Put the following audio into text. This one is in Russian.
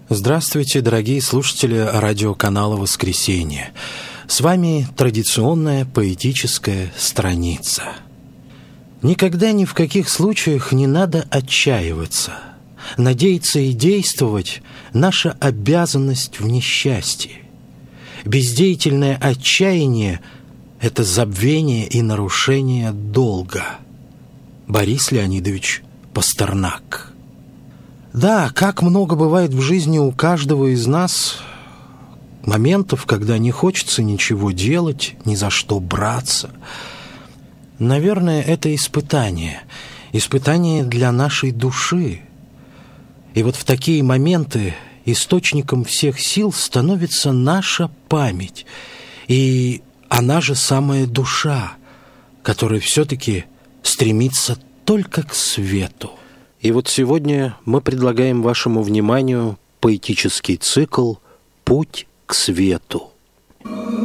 Здравствуйте, дорогие слушатели радиоканала «Воскресенье». С вами традиционная поэтическая страница. Никогда ни в каких случаях не надо отчаиваться. Надеяться и действовать – наша обязанность в несчастье. Бездеятельное отчаяние – это забвение и нарушение долга. Борис Леонидович Пастернак. Да, как много бывает в жизни у каждого из нас моментов, когда не хочется ничего делать, ни за что браться. Наверное, это испытание для нашей души. И вот в такие моменты источником всех сил становится наша память, и она же самая душа, которая все-таки стремится только к свету. И вот сегодня мы предлагаем вашему вниманию поэтический цикл «Путь к свету».